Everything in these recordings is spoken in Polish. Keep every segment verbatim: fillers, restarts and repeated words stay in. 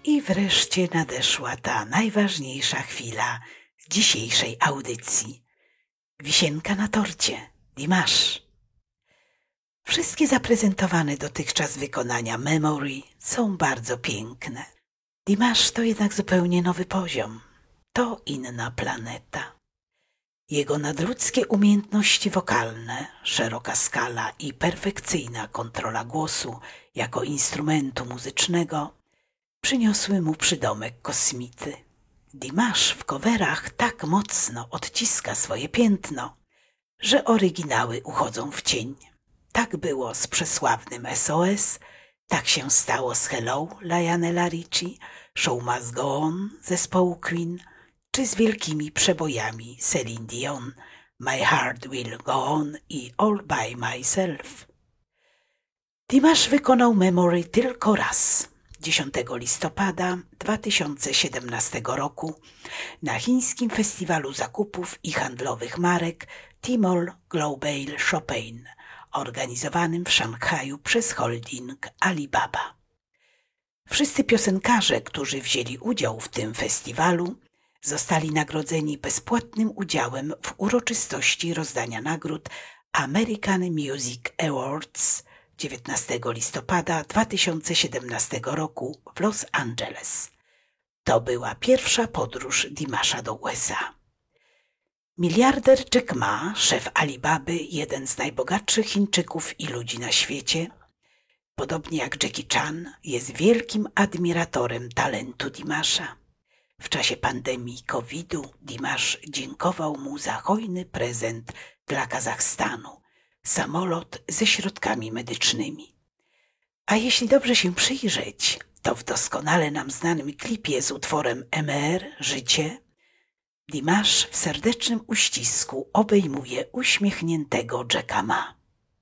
I wreszcie nadeszła ta najważniejsza chwila dzisiejszej audycji. Wisienka na torcie, Dimash. Wszystkie zaprezentowane dotychczas wykonania Memory są bardzo piękne. Dimash to jednak zupełnie nowy poziom. To inna planeta. Jego nadludzkie umiejętności wokalne, szeroka skala i perfekcyjna kontrola głosu jako instrumentu muzycznego przyniosły mu przydomek kosmity. Dimash w coverach tak mocno odciska swoje piętno, że oryginały uchodzą w cień. Tak było z przesławnym S O S, tak się stało z Hello Lionela Richie, Show Must Go On zespołu Queen, czy z wielkimi przebojami Celine Dion, My Heart Will Go On i All By Myself. Dimash wykonał Memory tylko raz, dziesiątego listopada dwa tysiące siedemnastego roku na chińskim festiwalu zakupów i handlowych marek Tmall Global Shopping, organizowanym w Szanghaju przez holding Alibaba. Wszyscy piosenkarze, którzy wzięli udział w tym festiwalu, zostali nagrodzeni bezpłatnym udziałem w uroczystości rozdania nagród American Music Awards dziewiętnastego listopada dwa tysiące siedemnastego roku w Los Angeles. To była pierwsza podróż Dimasha do U S A. Miliarder Jack Ma, szef Alibaby, jeden z najbogatszych Chińczyków i ludzi na świecie, podobnie jak Jackie Chan, jest wielkim admiratorem talentu Dimasha. W czasie pandemii kowida Dimash dziękował mu za hojny prezent dla Kazachstanu, samolot ze środkami medycznymi. A jeśli dobrze się przyjrzeć, to w doskonale nam znanym klipie z utworem M R Życie Dimash w serdecznym uścisku obejmuje uśmiechniętego Jacka Ma.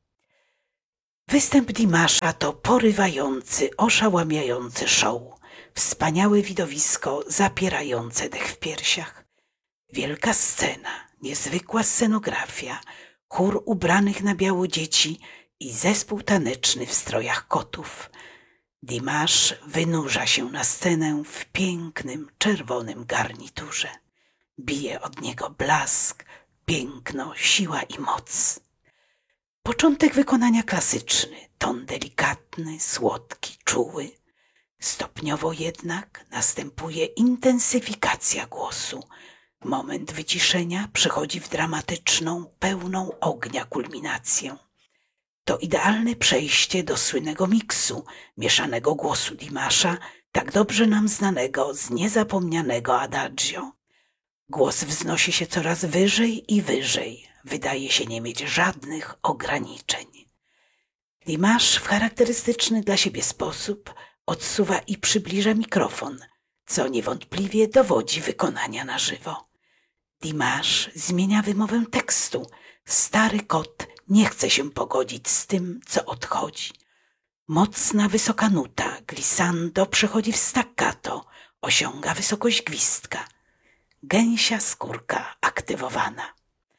Występ Dimasha to porywający, oszałamiający show, wspaniałe widowisko zapierające dech w piersiach. Wielka scena, niezwykła scenografia, chór ubranych na biało dzieci i zespół taneczny w strojach kotów. Dimash wynurza się na scenę w pięknym, czerwonym garniturze. Bije od niego blask, piękno, siła i moc. Początek wykonania klasyczny, ton delikatny, słodki, czuły. Stopniowo jednak następuje intensyfikacja głosu. Moment wyciszenia przechodzi w dramatyczną, pełną ognia kulminację. To idealne przejście do słynnego miksu, mieszanego głosu Dimasha, tak dobrze nam znanego z niezapomnianego Adagio. Głos wznosi się coraz wyżej i wyżej, wydaje się nie mieć żadnych ograniczeń. Dimash w charakterystyczny dla siebie sposób odsuwa i przybliża mikrofon, co niewątpliwie dowodzi wykonania na żywo. Dimash zmienia wymowę tekstu. Stary kot nie chce się pogodzić z tym, co odchodzi. Mocna, wysoka nuta, glissando przechodzi w staccato, osiąga wysokość gwizdka. Gęsia skórka aktywowana.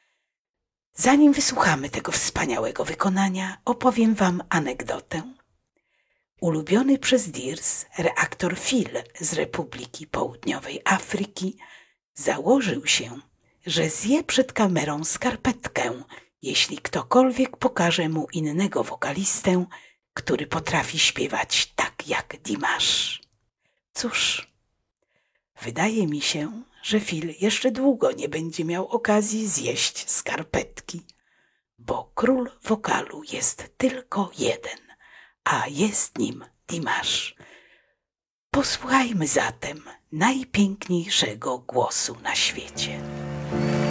Zanim wysłuchamy tego wspaniałego wykonania, opowiem wam anegdotę. Ulubiony przez Dears reaktor Phil z Republiki Południowej Afryki założył się, że zje przed kamerą skarpetkę, jeśli ktokolwiek pokaże mu innego wokalistę, który potrafi śpiewać tak jak Dimash. Cóż, wydaje mi się, że Phil jeszcze długo nie będzie miał okazji zjeść skarpetki, bo król wokalu jest tylko jeden, a jest nim Dimash. Posłuchajmy zatem najpiękniejszego głosu na świecie.